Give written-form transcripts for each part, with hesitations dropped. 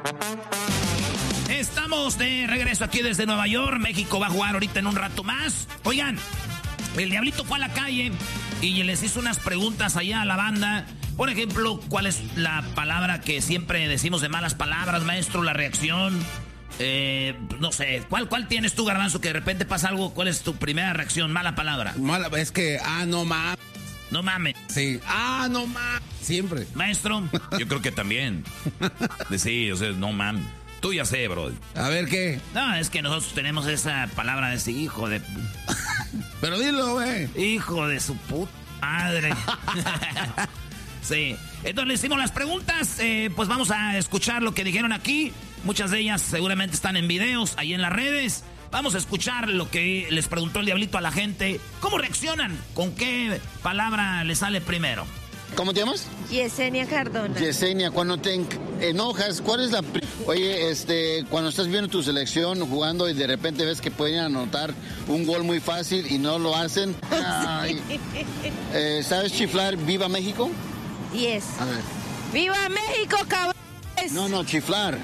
Estamos de regreso aquí desde Nueva York. México va a jugar ahorita en un rato más. Oigan, el Diablito fue a la calle y les hizo unas preguntas allá a la banda. Por ejemplo, ¿cuál es la palabra que siempre decimos de malas palabras, maestro? La reacción. No sé, ¿cuál tienes tú, Garbanzo, que de repente pasa algo? ¿Cuál es tu primera reacción? Mala palabra. Mala, es que, no mames. No mames. Sí, no mames. Siempre. Maestro. Yo creo que también. Sí, o sea, no mames. Tú ya sé, bro. A ver, ¿qué? No, es que nosotros tenemos esa palabra de ese hijo de... Pero dilo, güey. Hijo de su puta madre. Sí. Entonces le hicimos las preguntas. Pues vamos a escuchar lo que dijeron aquí. Muchas de ellas seguramente están en videos, ahí en las redes. Vamos a escuchar lo que les preguntó el Diablito a la gente. ¿Cómo reaccionan? ¿Con qué palabra les sale primero? ¿Cómo te llamas? Yesenia Cardona. Yesenia, cuando te enojas, ¿cuál es la... Oye, cuando estás viendo tu selección jugando y de repente ves que pueden anotar un gol muy fácil y no lo hacen. Ay. ¿Sabes chiflar Viva México? Yes. A ver. ¡Viva México, cabrón! No, chiflar.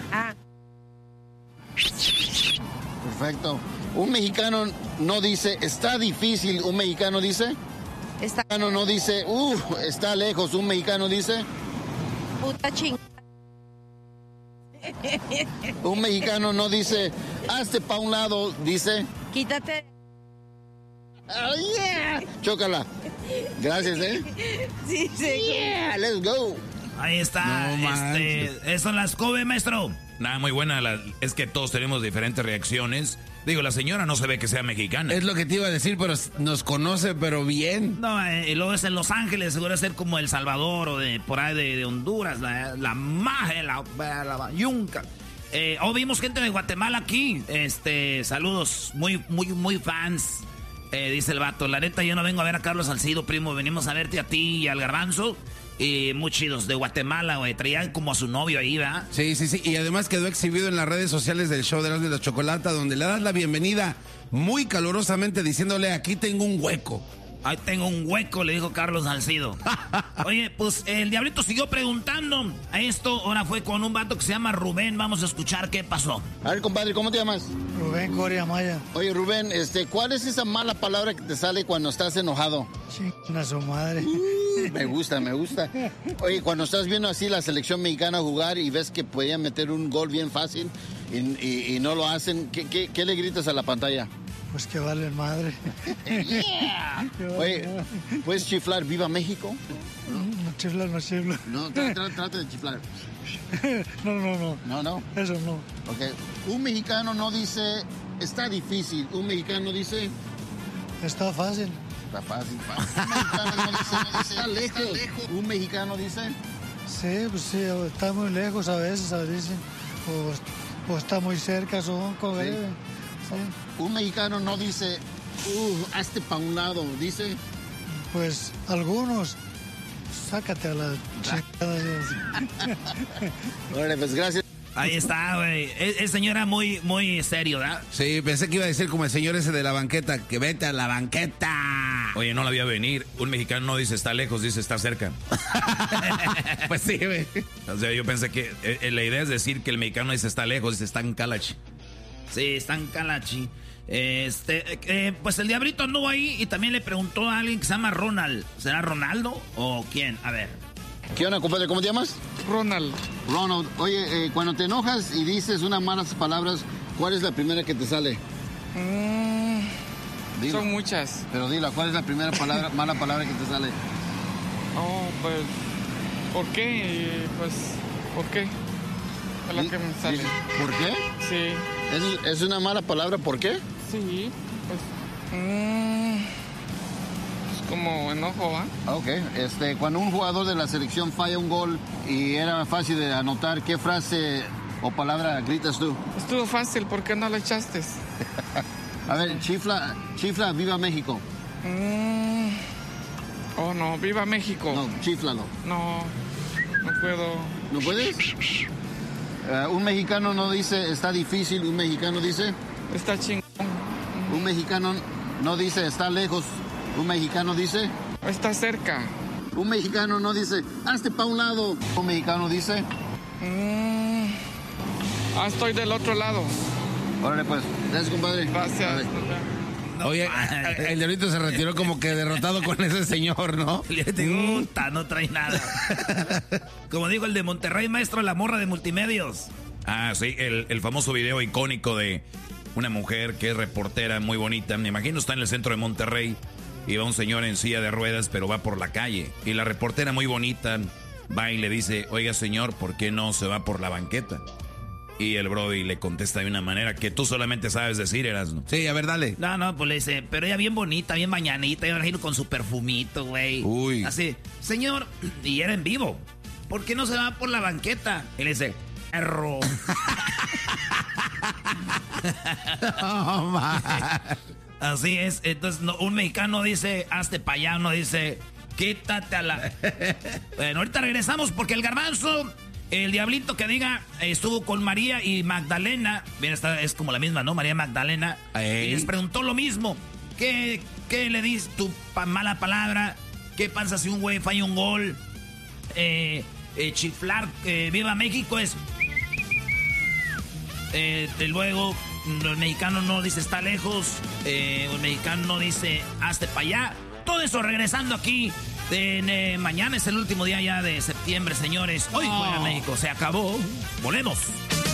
Perfecto. Un mexicano no dice, está difícil. Un mexicano dice... Un mexicano no dice, está lejos. Un mexicano dice... Puta ching... Un mexicano no dice, hazte pa' un lado, dice... Quítate. Oh, yeah. Chócala. Gracias, Sí. Yeah, let's go. Ahí está. Eso son las Kobe, maestro. Nada, muy buena. Es que todos tenemos diferentes reacciones. Digo, la señora no se ve que sea mexicana. Es lo que te iba a decir, pero nos conoce, pero bien. No, y luego es en Los Ángeles, seguro ser como El Salvador o de por ahí de Honduras, la maje, la yunca. Vimos gente de Guatemala aquí. Saludos, muy fans. Dice el vato, la neta yo no vengo a ver a Carlos Salcido, primo, venimos a verte a ti y al Garbanzo. Muy chidos, de Guatemala, güey. Traían como a su novio ahí, ¿verdad? Sí. Y además quedó exhibido en las redes sociales del show de Erasmo y la Chocolata, donde le das la bienvenida muy calurosamente diciéndole, aquí tengo un hueco. Ahí tengo un hueco, le dijo Carlos Salcido. Oye, pues el Diablito siguió preguntando a esto. Ahora fue con un vato que se llama Rubén. Vamos a escuchar qué pasó. A ver, compadre, ¿cómo te llamas? Rubén Coria Maya. Oye, Rubén, ¿cuál es esa mala palabra que te sale cuando estás enojado? A su madre. Me gusta. Oye, cuando estás viendo así la selección mexicana jugar y ves que podían meter un gol bien fácil y no lo hacen, ¿qué le gritas a la pantalla? Pues que vale madre. Yeah. Oye, ¿puedes chiflar Viva México? No chiflar. No, trata de chiflar. No. No. Eso no. Ok. Un mexicano no dice, está difícil. Un mexicano dice... Está fácil. Está fácil. Un mexicano no dice, está lejos. Un mexicano dice... Sí, pues sí, está muy lejos a veces, dicen. O está muy cerca, son sí. Un mexicano no dice, hazte pa' un lado, dice... Pues algunos, sácate a la chingada. Bueno, pues gracias. Ahí está, güey. Es señora muy serio, ¿verdad? Sí, pensé que iba a decir como el señor ese de la banqueta, que vete a la banqueta. Oye, no la vi a venir. Un mexicano no dice está lejos, dice está cerca. Pues sí, güey. O sea, yo pensé que la idea es decir que el mexicano dice está lejos, dice está en Calachi. Sí, está en Calachi. Pues el Diablito anduvo ahí y también le preguntó a alguien que se llama Ronald. ¿Será Ronaldo o quién? A ver. ¿Qué onda, compadre? ¿Cómo te llamas? Ronald. Oye, cuando te enojas y dices unas malas palabras, ¿cuál es la primera que te sale? Son muchas. Pero dila, ¿cuál es la primera mala palabra que te sale? Pues, ¿por qué? Pues, ¿por qué? Es lo que me sale. ¿Por qué? Sí. ¿Es una mala palabra? ¿Por qué? Sí, pues... es como enojo, ¿va? Ok. Cuando un jugador de la selección falla un gol y era fácil de anotar, ¿qué frase o palabra gritas tú? Estuvo fácil, ¿por qué no le echaste? A ver, chifla, Viva México. No, Viva México. No, chiflalo. No puedo. ¿No puedes? Un mexicano no dice está difícil, un mexicano dice... Está chingón. Un mexicano no dice está lejos, un mexicano dice... Está cerca. Un mexicano no dice hazte pa' un lado, un mexicano dice... estoy del otro lado. Órale, pues. Gracias, compadre. Gracias. Oye, el Diablito se retiró como que derrotado con ese señor, ¿no? Le digo, puta, no trae nada. Como dijo el de Monterrey, maestro, la morra de multimedios. Ah, sí, el famoso video icónico de una mujer que es reportera muy bonita. Me imagino está en el centro de Monterrey y va un señor en silla de ruedas, pero va por la calle. Y la reportera muy bonita va y le dice, oiga señor, ¿por qué no se va por la banqueta? Y el brody le contesta de una manera que tú solamente sabes decir, Erasmo. Sí, a ver, dale. No, pues le dice, pero ella bien bonita, bien mañanita, yo me imagino con su perfumito, güey. Uy. Así, señor, y era en vivo, ¿por qué no se va por la banqueta? Y le dice, erro. No, man. Así es, entonces un mexicano dice, hazte pa' allá, uno dice, quítate a la... Bueno, ahorita regresamos porque el Garbanzo... El Diablito que diga, estuvo con María y Magdalena. Bien, esta es como la misma, ¿no? María Magdalena. Ey. Y les preguntó lo mismo. ¿Qué le dices tu mala palabra? ¿Qué pasa si un güey falla un gol? Chiflar, viva México es... luego, el mexicano no dice está lejos. El mexicano no dice hazte para allá. Todo eso regresando aquí. Mañana es el último día ya de septiembre, señores. Hoy juega México, se acabó. Volvemos.